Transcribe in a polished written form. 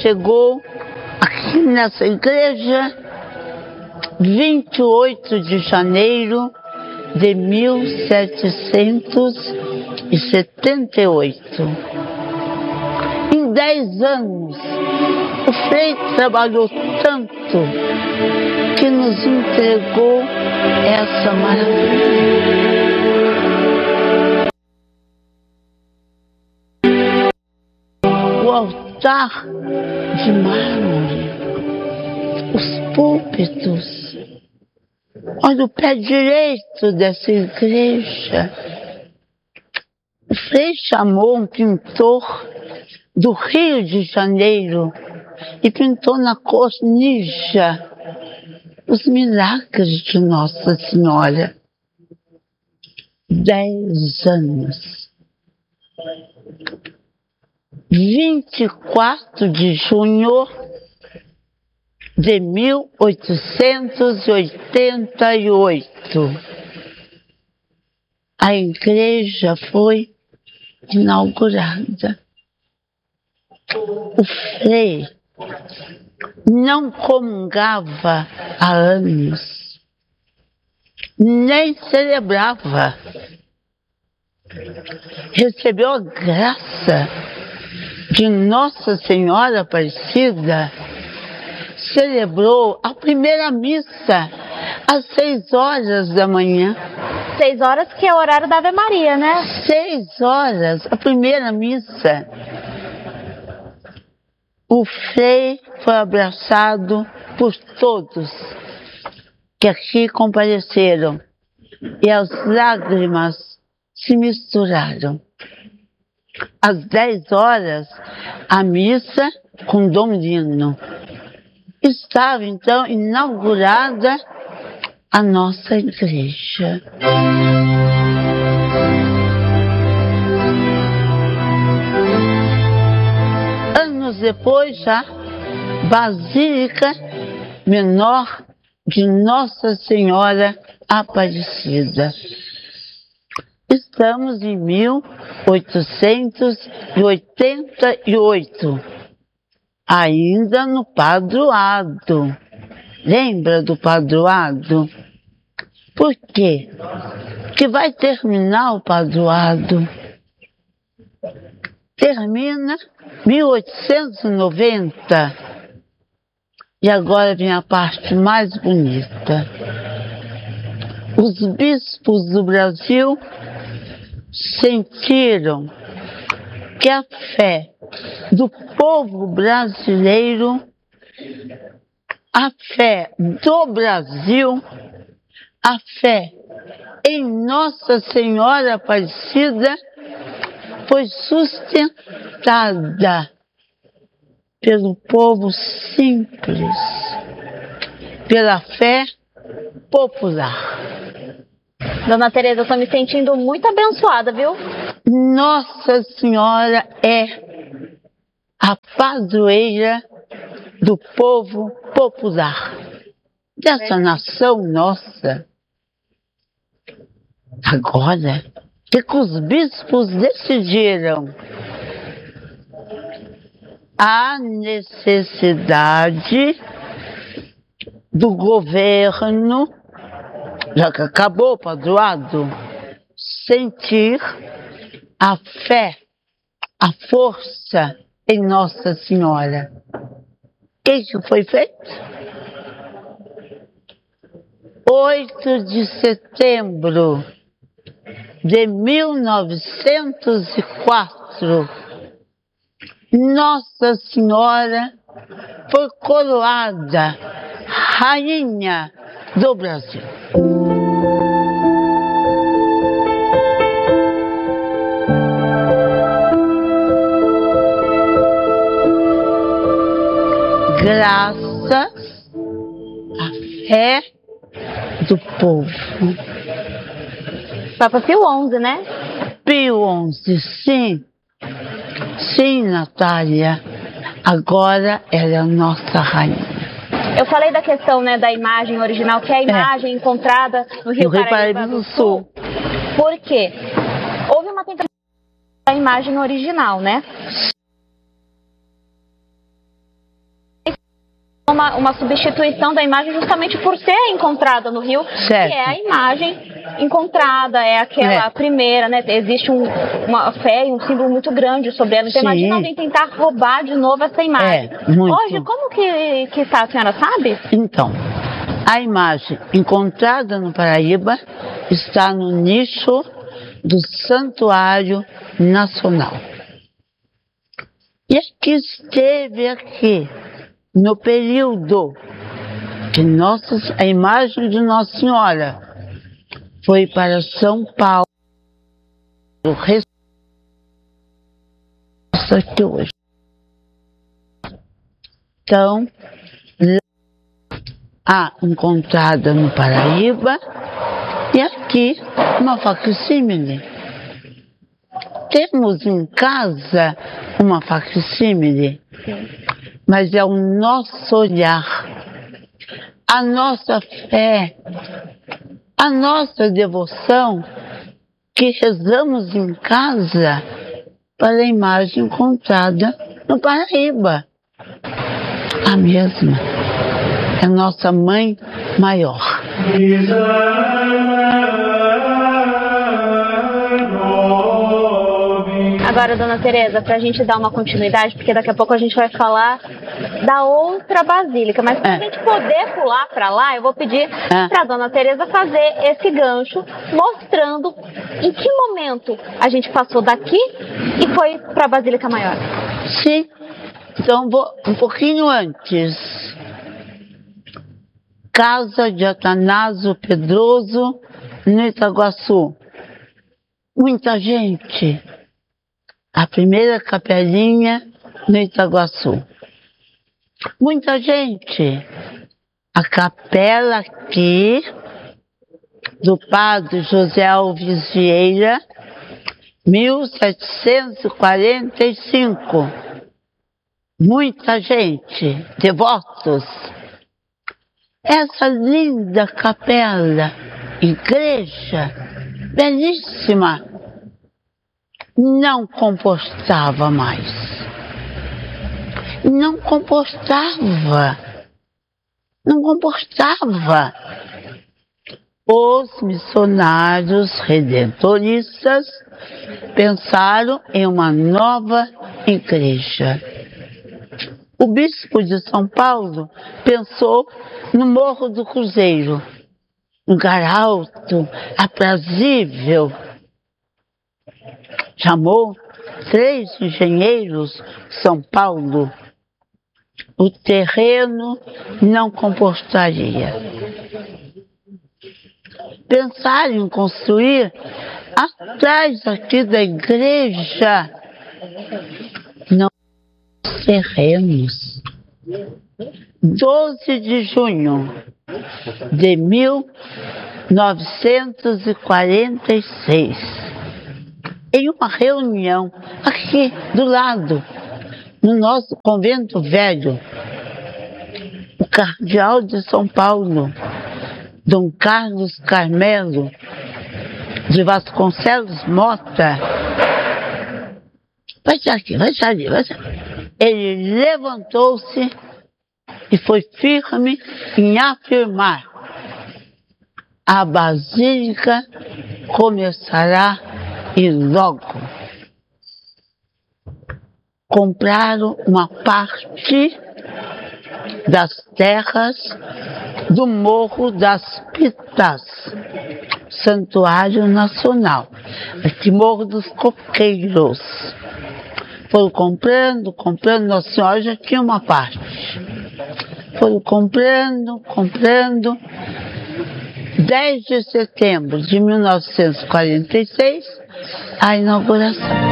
chegou aqui nessa igreja 28 de janeiro de 1778. Em 10 anos, o Frei trabalhou tanto que nos entregou essa maravilha. O altar de mármore, os púlpitos. Olha o pé direito dessa igreja. O Frei chamou um pintor do Rio de Janeiro e pintou na cornija os milagres de Nossa Senhora. 10 anos. 24 de junho de 1888, a igreja foi inaugurada. O Frei não comungava há anos, nem celebrava. Recebeu a graça de Nossa Senhora Aparecida, celebrou a primeira missa às 6 horas da manhã. 6 horas, que é o horário da Ave Maria, né? 6 horas, a primeira missa. O Frei foi abraçado por todos que aqui compareceram e as lágrimas se misturaram. Às 10 horas, a missa com Dom Lino. Estava então inaugurada a nossa igreja. Anos depois, já, Basílica Menor de Nossa Senhora Aparecida. Estamos em 1888, ainda no padroado. Lembra do padroado? Por quê? Que vai terminar o padroado. Termina 1890. E agora vem a parte mais bonita. Os bispos do Brasil sentiram que a fé do povo brasileiro, a fé do Brasil, a fé em Nossa Senhora Aparecida foi sustentada pelo povo simples, pela fé popular. Dona Tereza, eu estou me sentindo muito abençoada, viu? Nossa Senhora é a padroeira do povo popular, dessa nação nossa. Agora, que os bispos decidiram a necessidade do governo, já que acabou o padroado, sentir a fé, a força em Nossa Senhora. O que foi feito? 8 de setembro de 1904, Nossa Senhora foi coroada Rainha do Brasil. Graças à fé do povo. Papa Pio XI, né? Pio XI, sim. Sim, Natália. Agora ela é a nossa rainha. Eu falei da questão, né, da imagem original, que é a imagem encontrada no Rio Paraíba do Sul. Por quê? Houve uma tentativa. a imagem original, né? uma substituição da imagem justamente por ser encontrada no rio, certo. que é a imagem encontrada, é aquela primeira, né? Existe uma fé e um símbolo muito grande sobre ela. Então imagina alguém tentar roubar de novo essa imagem. Muito. Hoje, como que está, a senhora sabe? Então, a imagem encontrada no Paraíba está no nicho do Santuário Nacional. E que esteve aqui no período que a imagem de Nossa Senhora foi para São Paulo, aqui hoje. Então, há encontrada no Paraíba e aqui uma facsímile. Temos em casa uma facsímile, mas é o nosso olhar, a nossa fé, a nossa devoção que rezamos em casa para a imagem encontrada no Paraíba. A mesma, é nossa mãe maior. Agora, dona Tereza, para a gente dar uma continuidade, porque daqui a pouco a gente vai falar da outra basílica, mas para a gente poder pular para lá, eu vou pedir para a dona Tereza fazer esse gancho, mostrando em que momento a gente passou daqui e foi para a Basílica Maior. Sim, então vou um pouquinho antes. Casa de Atanásio Pedroso, no Itaguaçu. Muita gente. A primeira capelinha no Itaguaçu. Muita gente. A capela aqui do padre José Alves Vieira, 1745. Muita gente, devotos. Essa linda capela, igreja, belíssima, não comportava mais. Não comportava. Os missionários redentoristas pensaram em uma nova igreja. O bispo de São Paulo pensou no Morro do Cruzeiro, lugar alto, aprazível. Chamou 3 engenheiros de São Paulo. O terreno não comportaria. Pensaram em construir atrás aqui da igreja. Não terrenos. 12 de junho de 1946, em uma reunião aqui do lado, no nosso convento velho, o cardeal de São Paulo, Dom Carlos Carmelo de Vasconcelos Mota, vai sair. Ele levantou-se e foi firme em afirmar: a basílica começará e logo. Compraram uma parte das terras do Morro das Pitas, Santuário Nacional, aqui Morro dos Coqueiros. Foram comprando, Nossa Senhora já tinha uma parte. Foram comprando. 10 de setembro de 1946, a inauguração.